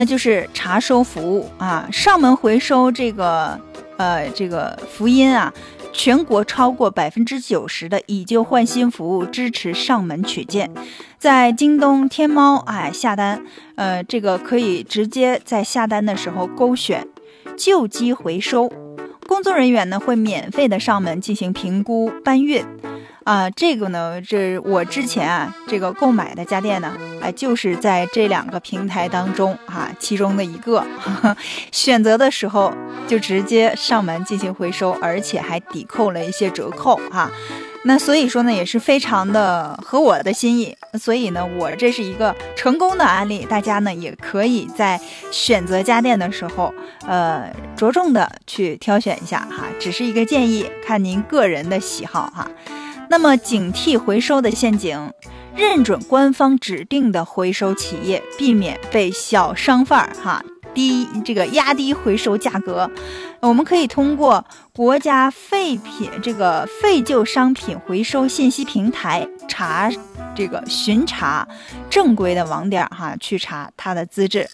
那就是查收服务啊，上门回收这个福音啊，全国超过90%的以旧换新服务支持上门取件，在京东、天猫下单，这个可以直接在下单的时候勾选旧机回收，工作人员呢会免费的上门进行评估搬运。这个呢，这我之前这个购买的家电呢，就是在这2个平台当中其中的一个，选择的时候就直接上门进行回收，而且还抵扣了一些折扣那所以说呢，也是非常的合我的心意，所以呢，我这是一个成功的案例，大家呢也可以在选择家电的时候，着重的去挑选一下只是一个建议，看您个人的喜好那么警惕回收的陷阱，认准官方指定的回收企业，避免被小商贩压低回收价格。我们可以通过国家废旧商品回收信息平台巡查正规的网点去查它的资质。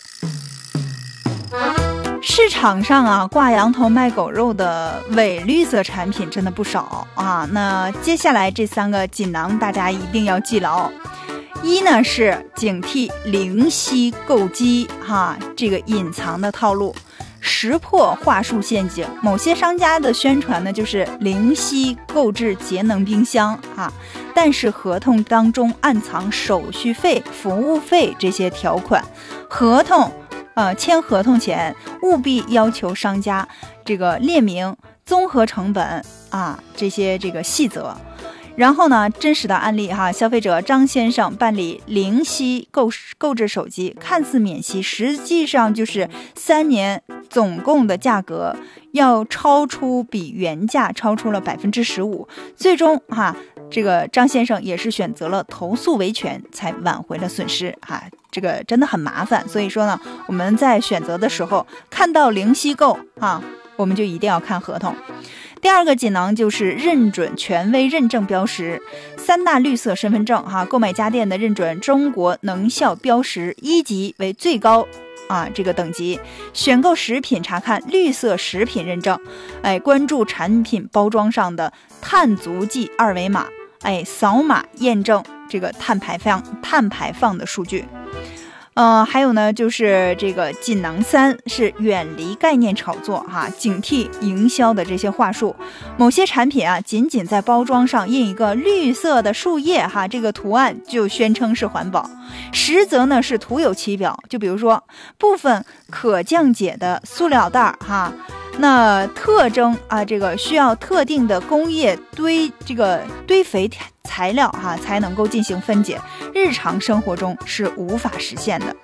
市场上挂羊头卖狗肉的伪绿色产品真的不少那接下来这3个锦囊大家一定要记牢。一呢是警惕灵犀购机这个隐藏的套路，识破话术陷阱。某些商家的宣传呢就是灵犀购置节能冰箱但是合同当中暗藏手续费、服务费这些条款，签合同前务必要求商家列明综合成本这些细则。然后呢，真实的案例消费者张先生办理灵犀购置手机，看似免息，实际上就是3年总共的价格要比原价超出了15%，最终这个张先生也是选择了投诉维权才挽回了损失这个真的很麻烦。所以说呢，我们在选择的时候看到灵犀购我们就一定要看合同。第2个锦囊就是认准权威认证标识，3大绿色身份证购买家电的认准中国能效标识1级为最高这个等级，选购食品查看绿色食品认证，关注产品包装上的碳足迹2维码，扫码验证这个碳排放的数据。还有呢，就是这个锦囊3是远离概念炒作警惕营销的这些话术。某些产品仅仅在包装上印一个绿色的树叶这个图案就宣称是环保，实则呢是徒有其表。就比如说部分可降解的塑料袋那特征这个需要特定的工业堆肥材料才能够进行分解，日常生活中是无法实现的。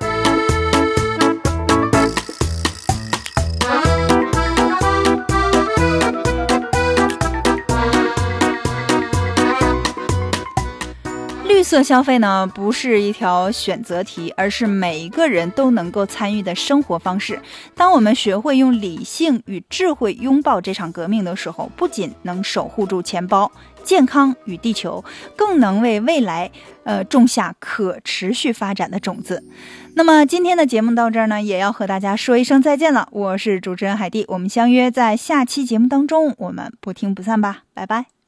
绿色消费呢，不是一条选择题，而是每一个人都能够参与的生活方式。当我们学会用理性与智慧拥抱这场革命的时候，不仅能守护住钱包、健康与地球，更能为未来种下可持续发展的种子。那么今天的节目到这儿呢，也要和大家说一声再见了。我是主持人海蒂，我们相约在下期节目当中，我们不听不散吧，拜拜。